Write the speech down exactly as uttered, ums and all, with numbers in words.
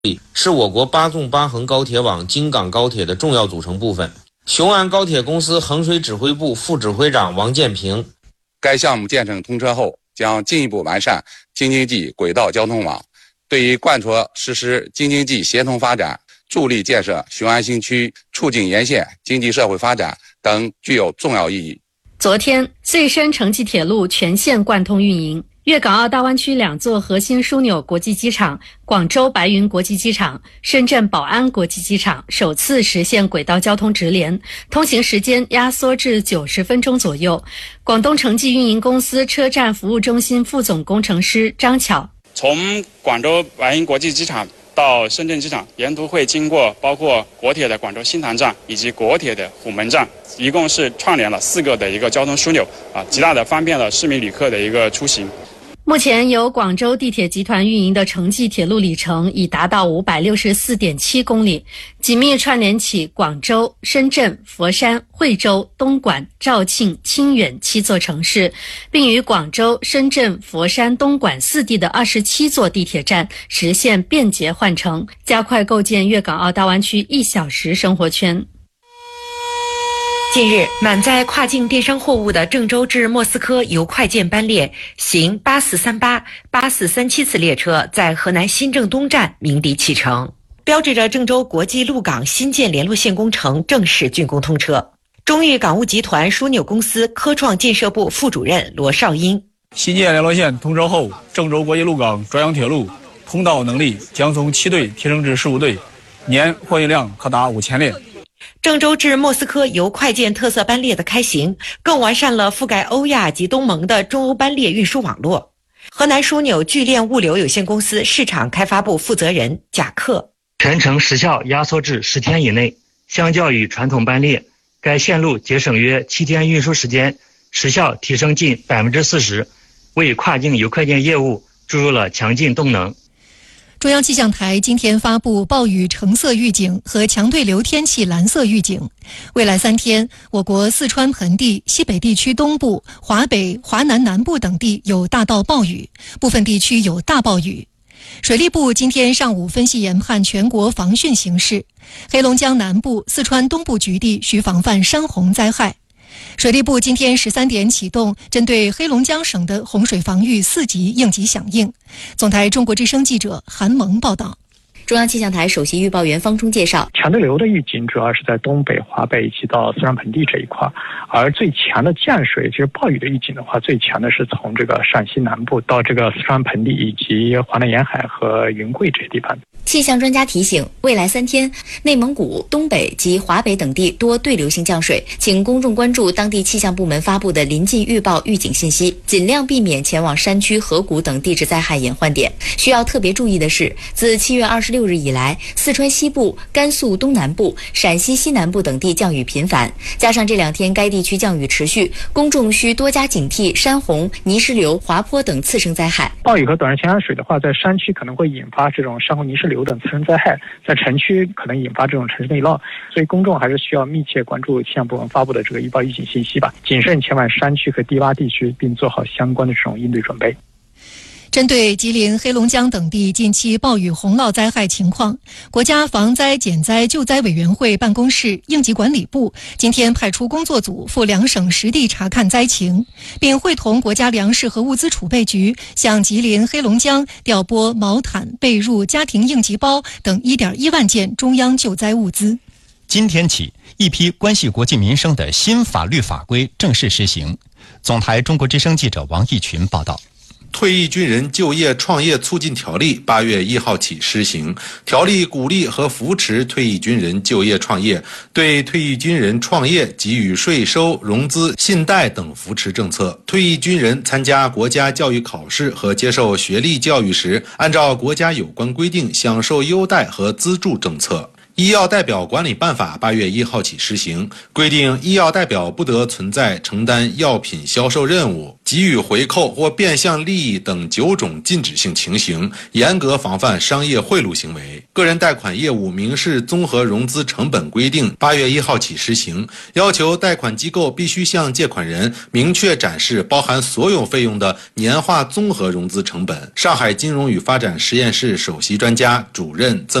是我国八纵八横高铁网京港高铁的重要组成部分。雄安高铁公司衡水指挥部副指挥长王建平， 该项目建成通车后，将进一步完善京津冀轨道交通网，对于贯彻实施京津冀协同发展、助力建设雄安新区、促进沿线经济社会发展等具有重要意义。 昨天，穗深城际铁路全线贯通运营。粤港澳大湾区两座核心枢纽国际机场广州白云国际机场、深圳宝安国际机场首次实现轨道交通直联，通行时间压缩至九十分钟左右。广东城际运营公司车站服务中心副总工程师张巧， 从广州白云国际机场到深圳机场，沿途会经过包括国铁的广州新塘站以及国铁的虎门站，一共是串联了四个的一个交通枢纽啊，极大的方便了市民旅客的一个出行。 目前由广州地铁集团运营的城际铁路里程已达到 五百六十四点七公里，紧密串联起广州、深圳、佛山、惠州、东莞、肇庆、清远七座城市，并与广州、深圳、佛山、东莞四地的二十七座地铁站实现便捷换乘，加快构建粤港澳大湾区一小时生活圈。 近日，满载跨境电商货物的郑州至莫斯科邮快件班列行八四三八、八四三七次列车在河南新郑东站鸣笛启程，标志着郑州国际陆港新建联络线工程正式竣工通车。中豫港务集团枢纽公司科创建设部副主任罗少英， 新建联络线通车后，郑州国际陆港专营铁路通道能力将从七对提升至十五对，年货运量可达五千列。 郑州至莫斯科邮快件特色班列的开行，更完善了覆盖欧亚及东盟的中欧班列运输网络。河南枢纽聚链物流有限公司市场开发部负责人贾克， 全程时效压缩至十天以内，相较于传统班列，该线路节省约七天运输时间，时效提升近百分之四十，为跨境邮快件业务注入了强劲动能。 中央气象台今天发布暴雨橙色预警和强对流天气蓝色预警。未来三天，我国四川盆地、西北地区东部、华北、华南南部等地有大到暴雨，部分地区有大暴雨。水利部今天上午分析研判全国防汛形势，黑龙江南部、四川东部局地需防范山洪灾害。水利部今天十三点启动针对黑龙江省的洪水防御四级应急响应。总台中国之声记者韩萌报道。 中央气象台首席预报员方冲介绍， 强对流的预警主要是在东北、华北以及到四川盆地这一块，而最强的降水，就是暴雨的预警的话，最强的是从这个陕西南部到这个四川盆地以及华南沿海和云贵这些地方。 气象专家提醒，未来三天，内蒙古、东北及华北等地多对流性降水，请公众关注当地气象部门发布的临近预报预警信息，尽量避免前往山区、河谷等地质灾害隐患点。需要特别注意的是，自七月二十六日以来，四川西部、甘肃东南部、陕西西南部等地降雨频繁，加上这两天该地区降雨持续，公众需多加警惕山洪、泥石流、滑坡等次生灾害。 暴雨和短时强降水的话，在山区可能会引发这种山洪、泥石流等次生灾害，在城区可能引发这种城市内涝，所以公众还是需要密切关注气象部门发布的这个预报预警信息吧，谨慎前往山区和低洼地区，并做好相关的这种应对准备。 针对吉林、黑龙江等地近期暴雨洪涝灾害情况，国家防灾减灾救灾委员会办公室应急管理部今天派出工作组赴两省实地查看灾情，并会同国家粮食和物资储备局向吉林、黑龙江调拨毛毯、被褥、家庭应急包等 一点一万件中央救灾物资。 今天起，一批关系国计民生的新法律法规正式实行。总台中国之声记者王义群报道。 退役军人就业创业促进条例八月一号起施行，条例鼓励和扶持退役军人就业创业，对退役军人创业给予税收、融资、信贷等扶持政策。退役军人参加国家教育考试和接受学历教育时，按照国家有关规定享受优待和资助政策。 医药代表管理办法八月一号起施行，规定医药代表不得存在承担药品销售任务、给予回扣或变相利益等九种禁止性情形，严格防范商业贿赂行为。个人贷款业务民事综合融资成本规定八月一号起施行，要求贷款机构必须向借款人明确展示包含所有费用的年化综合融资成本。上海金融与发展实验室首席专家主任曾